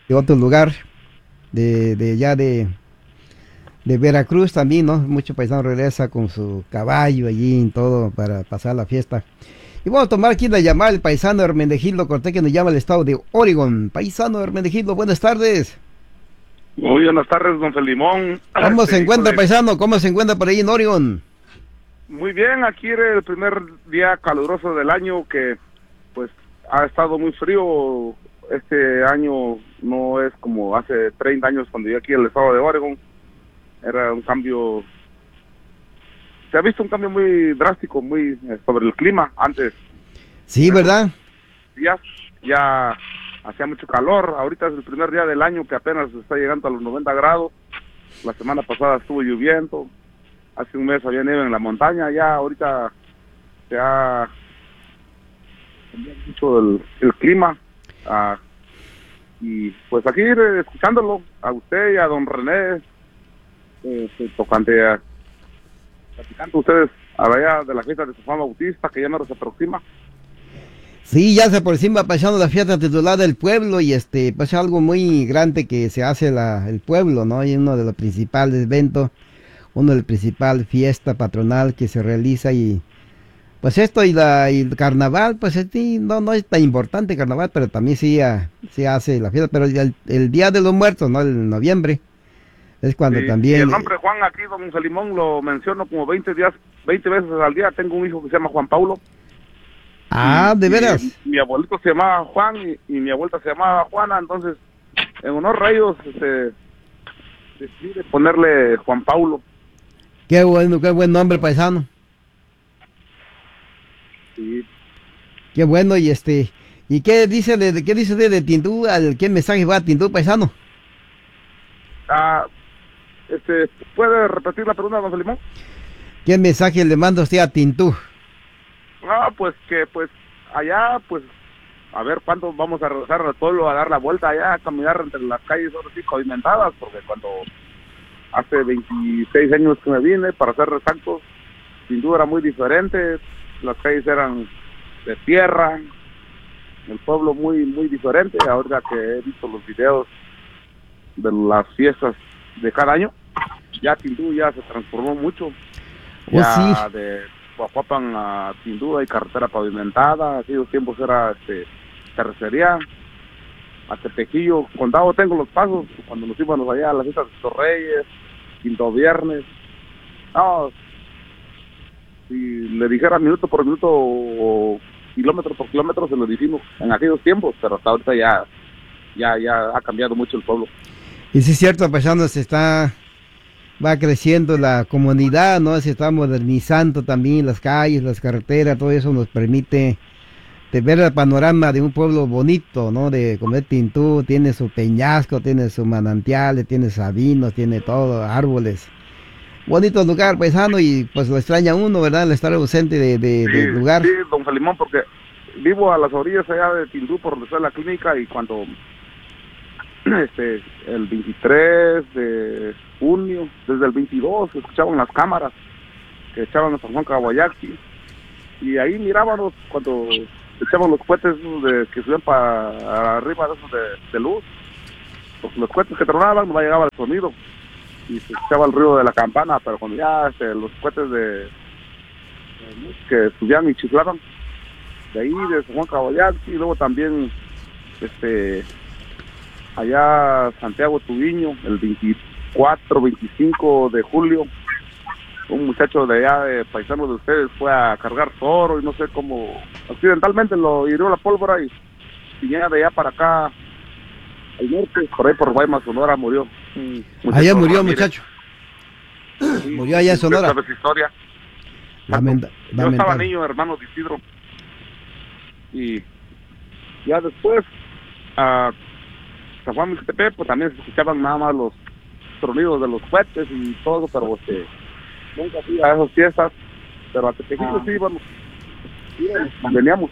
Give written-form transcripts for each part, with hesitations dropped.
otro lugar, de ya de Veracruz también, ¿no? Mucho paisano regresa con su caballo allí y todo para pasar la fiesta. Y vamos a tomar aquí la llamada el paisano Hermenegildo Cortés, que nos llama el estado de Oregon. Paisano Hermenegildo, buenas tardes. Muy buenas tardes, don Felimón. ¿Cómo se encuentra, paisano? ¿Cómo se encuentra por ahí en Oregon? Muy bien, aquí era el primer día caluroso del año, que pues ha estado muy frío. Este año no es como hace 30 años cuando yo aquí en el estado de Oregon. Era un cambio, se ha visto un cambio muy drástico, muy sobre el clima. Antes, sí, ¿verdad? Ya hacía mucho calor. Ahorita es el primer día del año que apenas está llegando a los 90 grados. La semana pasada estuvo lloviendo. Hace un mes había nieve en la montaña. Ya ahorita se ha cambiado mucho el clima. Y pues aquí escuchándolo a usted y a don René, tocante a platicando ustedes allá de la fiesta de San Juan Bautista, que ya no se aproxima. Sí, ya se aproxima pasando la fiesta titular del pueblo y pues algo muy grande que se hace el pueblo, ¿no? Y uno de los principales eventos, uno de los principales fiesta patronal que se realiza y pues esto y el carnaval, pues sí, no es tan importante el carnaval, pero también sí se hace la fiesta, pero el Día de los Muertos, ¿no? El noviembre, es cuando también... Y el nombre Juan aquí, don Salimón, lo menciono como 20 veces al día. Tengo un hijo que se llama Juan Paulo. Ah, ¿de veras? Mi abuelito se llamaba Juan y mi abuelita se llamaba Juana, entonces en honor a ellos se decide ponerle Juan Paulo. Qué buen nombre, paisano. Sí. Qué bueno, ¿y qué dice de Tindú? ¿Qué mensaje va a Tindú, paisano? ¿Puede repetir la pregunta, don Salimón? ¿Qué mensaje le manda usted a Tindú? Pues que pues allá, pues a ver cuándo vamos a regresar al pueblo, a dar la vuelta allá, a caminar entre las calles ahora sí pavimentadas, porque cuando hace 26 años que me vine, para ser exactos, sin duda era muy diferente. Las calles eran de tierra, el pueblo muy muy diferente. Ahora que he visto los videos de las fiestas de cada año, ya Tindú ya se transformó mucho. Ya sí. De Coahuapan a Tindú hay carretera pavimentada. Aquellos tiempos era terracería. A Tepejillo, Condado tengo los pasos cuando nos íbamos allá a las fiestas de Torreyes, Quinto Viernes. No, si le dijera minuto por minuto o kilómetro por kilómetro se lo dijimos en aquellos tiempos, pero hasta ahorita ya ha cambiado mucho el pueblo. Y sí es cierto, paisano, va creciendo la comunidad, ¿no? Se está modernizando también las calles, las carreteras, todo eso nos permite de ver el panorama de un pueblo bonito, ¿no? Como es Tindú, tiene su peñasco, tiene su manantiales, tiene sabinos, tiene todo, árboles. Bonito lugar, paisano, y pues lo extraña uno, ¿verdad? El estar ausente del lugar. Sí, don Salimón, porque vivo a las orillas allá de Tindú, por donde está la clínica, y cuando el 23 de junio, desde el 22, escuchaban las cámaras que echaban a San Juan Caguayaqui, y ahí mirábamos cuando echaban los cohetes que subían para arriba de esos de luz, porque los cohetes que tronaban no llegaba el sonido y se escuchaba el ruido de la campana, pero cuando ya los cohetes de que subían y chiflaban de ahí de San Juan Caguayaqui, y luego también allá Santiago Tubiño, el 24, 25 de julio, un muchacho de allá, de paisano de ustedes, fue a cargar toro y no sé cómo, accidentalmente lo hirió la pólvora y venía de allá para acá, al norte, por ahí por Guaymas, Sonora, murió. Allá murió, muchacho. Sí, murió allá en Sonora. Esa historia. Yo estaba niño, hermano de Isidro. Y ya después, a San Juan Mixtepec, pues también se escuchaban nada más los tronidos de los cohetes y todo, pero nunca fui a esas fiestas, pero a Tepejillo sí íbamos, veníamos.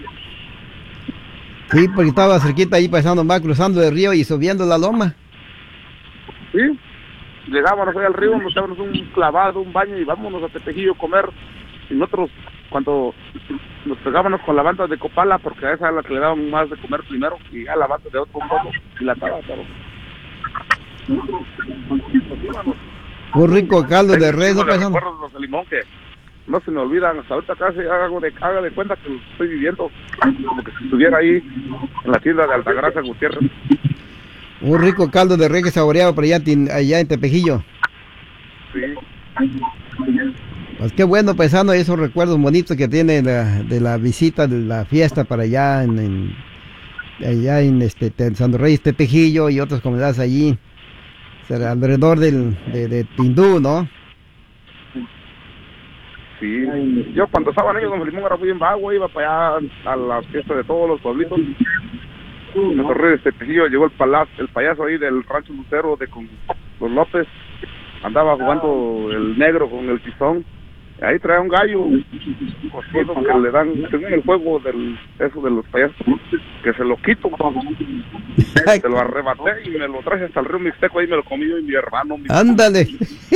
Sí, porque estaba cerquita ahí pasando más, cruzando el río y subiendo la loma. Sí, llegábamos ahí al río, nos dábamos un clavado, un baño y vámonos a Tepejillo a comer. Y nosotros cuando nos pegábamos con la banda de Copala, porque a esa es la que le daban más de comer primero, y a la banda de otro modo, y la estaba, pero... Un rico caldo de res, ¿no, paisano? Recuerdos de limón que no se me olvidan, hasta ahorita casi haga de cuenta que lo estoy viviendo, como que si estuviera ahí en la tienda de Altagracia Gutiérrez. Un rico caldo de res que saboreaba por allá en Tepejillo. Sí. Pues qué bueno, paisano, esos recuerdos bonitos que tiene de la visita, de la fiesta para allá en Santo Reyes, Tepejillo y otras comunidades allí, alrededor de Tindú, ¿no? Sí, yo cuando estaba niño con Limón era muy bien vago, iba para allá a la fiesta de todos los pueblitos. En Santo Reyes, Tepejillo, llegó el payaso ahí del Rancho Lucero con los López, andaba jugando el negro con el tizón. Ahí trae un gallo cocido que le dan, según el juego eso de los payasos, que se lo quito, se lo arrebaté y me lo traje hasta el río Mixteco, ahí me lo comí yo y mi hermano. ¡Ándale!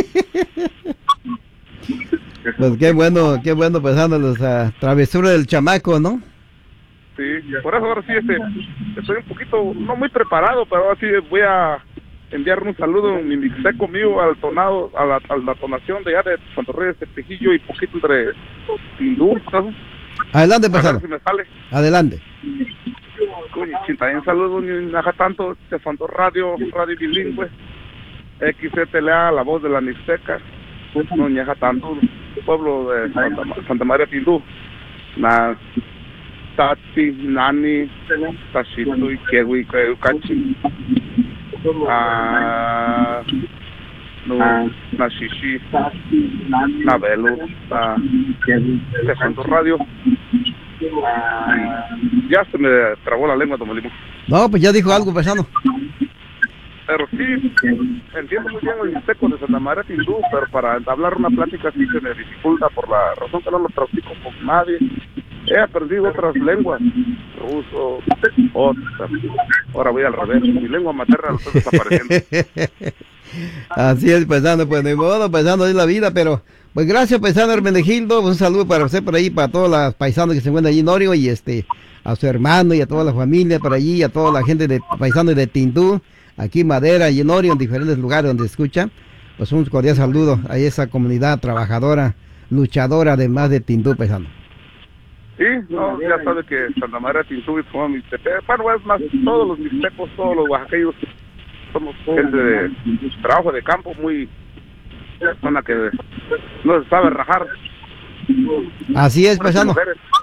Pues qué bueno, pensando en las travesuras del chamaco, ¿no? Sí, por eso ahora sí, estoy un poquito, no muy preparado, pero ahora sí voy a enviar un saludo en mi mixteco mío al tonado, a la tonación de allá de Santo Reyes, Tepejillo y poquito entre Tindú, ¿sabes? Adelante, pasado. A ver si me sale. Adelante. Coño, también saludo ni naja tanto de Santo Radio bilingüe, XTLA, la voz de la Mixteca, no ñaja tanto, pueblo de Santa María Tindú, na Tati, Nani, Tashito y Kiwi, Cachi. Na Shishi, na Velo, de Santo Radio. Ya se me trabó la lengua, don Limón. No, pues ya dijo algo, paisano. Pero sí, entiendo muy bien el mixteco de Santa María Tindú, pero para entablar una plática sí se me dificulta por la razón que no lo practico con nadie. He aprendido otras lenguas, ruso, otra. Ahora voy al revés, mi lengua materna lo está desapareciendo. Así es, paisano, pues de modo, paisano, es la vida, pero pues gracias, paisano Hermenegildo, un saludo para usted por ahí, para todos los paisanos que se encuentran allí en Orio y a su hermano y a toda la familia por allí, a toda la gente de paisanos de Tindú, aquí en Madera y en Orio, en diferentes lugares donde escucha, pues un cordial saludo a esa comunidad trabajadora, luchadora además de Tindú, paisano. Sí, no, ya sabe que Santa María Tindú y como Mixtepec, bueno, es más, todos los mixtecos, todos los oaxaqueños, somos gente de trabajo de campo, muy persona que no se sabe rajar. Así es, paisano.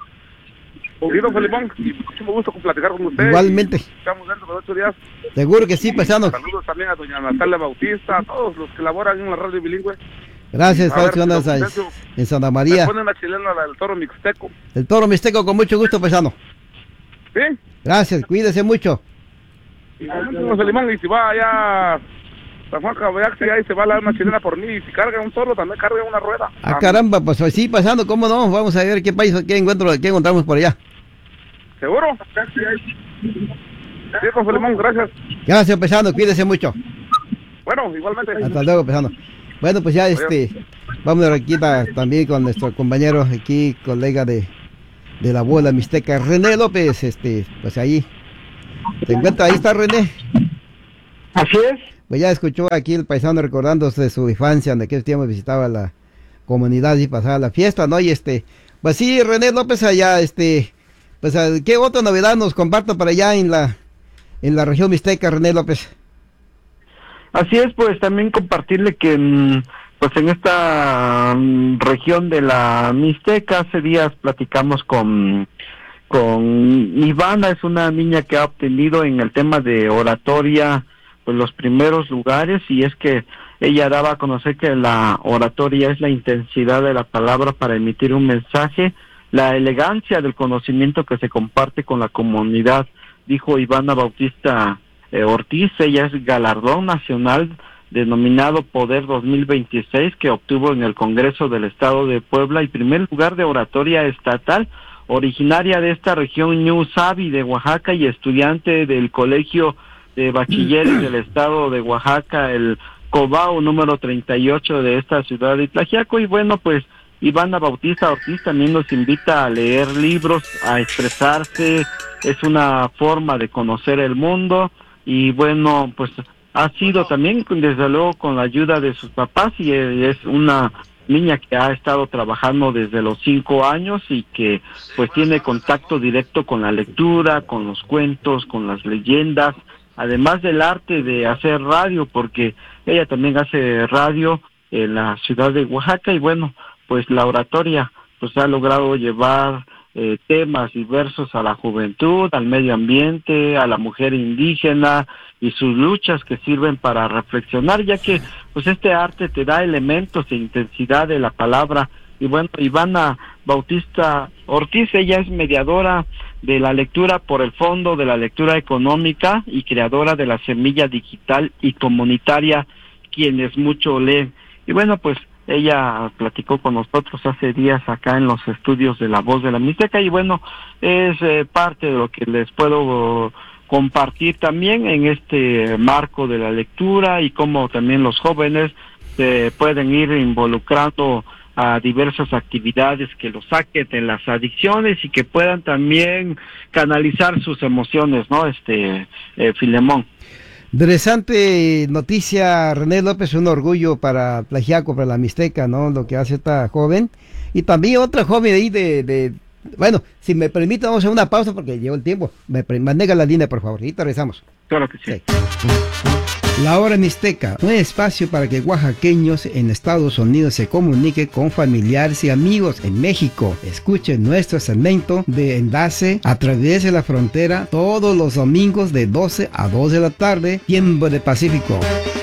Sí, don Felipón, y muchísimo gusto con platicar con usted. Igualmente. Estamos dentro de 8 días. Seguro que sí, paisano. Saludos también a doña Natalia Bautista, a todos los que laboran en la radio bilingüe. Gracias, en Santa María. Me pone una chilena del Toro Mixteco. El Toro Mixteco con mucho gusto, paisano. Sí. Gracias, cuídese mucho. Y si va allá San Juan Cabayaxi, ahí se va a dar una chilena por mí. Y si carga un toro, también carga una rueda. Ah, caramba, pues sí, pasando, ¿cómo no? Vamos a ver qué encontramos por allá. ¿Seguro? Sí, don Filemón, gracias. Gracias, paisano, cuídese mucho. Bueno, igualmente. Hasta luego, paisano. Bueno, pues ya vamos aquí también con nuestro compañero aquí, colega de la bola mixteca, René López, pues ahí. ¿Se encuentra? Ahí está René. Así es. Pues ya escuchó aquí el paisano recordándose de su infancia, en aquel tiempo visitaba la comunidad y pasaba la fiesta, ¿no? Y pues sí, René López allá, pues ¿qué otra novedad nos comparto para allá en la región mixteca, René López? Así es, pues también compartirle que pues en esta región de la Mixteca hace días platicamos con Ivana, es una niña que ha obtenido en el tema de oratoria pues los primeros lugares, y es que ella daba a conocer que la oratoria es la intensidad de la palabra para emitir un mensaje, la elegancia del conocimiento que se comparte con la comunidad, dijo Ivana Bautista Ortiz. Ella es galardón nacional denominado Poder 2026 que obtuvo en el Congreso del Estado de Puebla y primer lugar de oratoria estatal, originaria de esta región Ñu Sabi de Oaxaca y estudiante del Colegio de Bachilleres del Estado de Oaxaca, el Cobao número 38 de esta ciudad de Tlaxiaco. Y bueno, pues Ivana Bautista Ortiz también nos invita a leer libros, a expresarse, es una forma de conocer el mundo y bueno, pues ha sido también desde luego con la ayuda de sus papás y es una niña que ha estado trabajando desde los 5 años y que pues tiene contacto directo con la lectura, con los cuentos, con las leyendas, además del arte de hacer radio, porque ella también hace radio en la ciudad de Oaxaca y bueno, pues la oratoria pues ha logrado llevar temas diversos a la juventud, al medio ambiente, a la mujer indígena y sus luchas que sirven para reflexionar, ya que pues este arte te da elementos e intensidad de la palabra. Y bueno, Ivana Bautista Ortiz, ella es mediadora de la lectura por el Fondo de la Lectura Económica y creadora de la Semilla Digital y Comunitaria Quienes Mucho Leen. Y bueno, pues ella platicó con nosotros hace días acá en los estudios de La Voz de la Mixteca y bueno, es parte de lo que les puedo compartir también en este marco de la lectura y cómo también los jóvenes se pueden ir involucrando a diversas actividades que los saquen de las adicciones y que puedan también canalizar sus emociones, ¿no? Filemón. Interesante noticia, René López, un orgullo para Tlaxiaco, para la Mixteca, ¿no? Lo que hace esta joven. Y también otra joven ahí bueno, si me permite, vamos a hacer una pausa porque llegó el tiempo. Maneja la línea, por favor, y te regresamos. Claro que sí. La Hora Mixteca, un espacio para que oaxaqueños en Estados Unidos se comuniquen con familiares y amigos en México. Escuchen nuestro segmento de enlace a través de la frontera todos los domingos de 12 a 2 de la tarde, tiempo de Pacífico.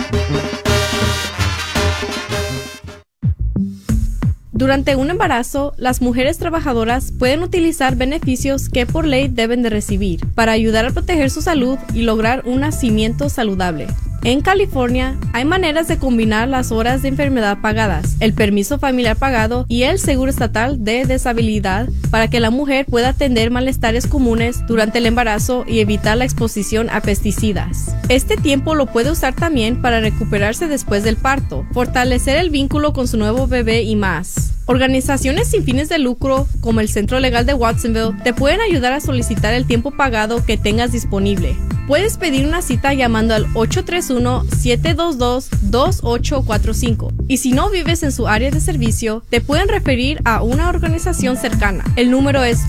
Durante un embarazo, las mujeres trabajadoras pueden utilizar beneficios que por ley deben de recibir para ayudar a proteger su salud y lograr un nacimiento saludable. En California, hay maneras de combinar las horas de enfermedad pagadas, el permiso familiar pagado y el seguro estatal de deshabilidad para que la mujer pueda atender malestares comunes durante el embarazo y evitar la exposición a pesticidas. Este tiempo lo puede usar también para recuperarse después del parto, fortalecer el vínculo con su nuevo bebé y más. Organizaciones sin fines de lucro, como el Centro Legal de Watsonville, te pueden ayudar a solicitar el tiempo pagado que tengas disponible. Puedes pedir una cita llamando al 831-722-2845. Y si no vives en su área de servicio, te pueden referir a una organización cercana. El número es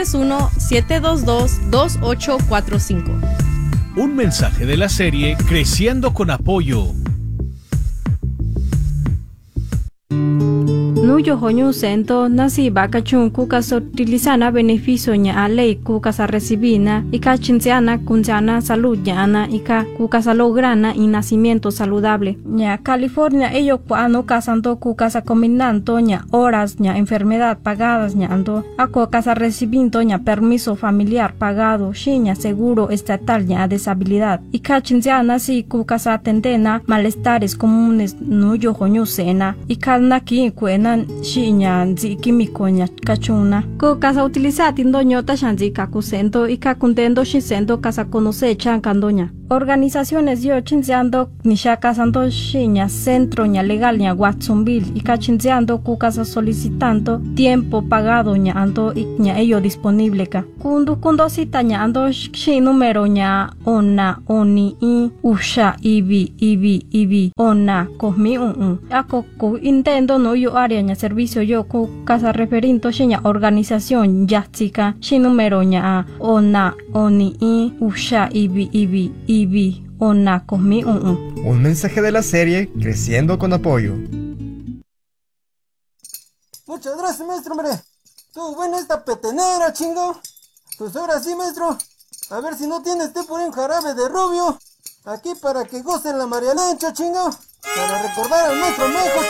831-722-2845. Un mensaje de la serie Creciendo con Apoyo. Nuyo hoñu sento nasi baka chun kukas utilizana beneficio nya ley kukas a recibina ika chinziana kunziana salud nya ika kukas a lograna y nacimiento saludable nya California ello cuano casanto kukas a combinando nya horas nya enfermedad pagadas nya ando a kukas a recibinto nya permiso familiar pagado shinya seguro estatal nya deshabilidad ika chinziana si kukas a atendena malestares comunes nuyo hoñu sena ika naki kuena shinya nzi químico nya kachuna ko casa utilizar tindoño tashanzi kakusento y kakuntendo shisento casa conoce chancandoña organizaciones yo chinzeando nisha casando shinya centro nya legal nya Watsonville y chinzeando ku casa solicitando tiempo pagado nya ando y nya ello disponible ka kundo cita nya ando shi número nya ona oni i usha ibi ona kohmi ako ku intendo no yo área nya servicio yo ku casa referinto shinya organización yatsika shi número nya ona oni i usha ibi ona kohmi Un mensaje de la serie Creciendo con Apoyo. Muchas gracias, maestro, hombre. Estuvo buena esta petenera, chingo. Pues ahora sí, maestro. A ver si no tiene por ahí un jarabe de rubio. Aquí para que gocen la María Lencha, chingo. Para recordar al maestro Mejo,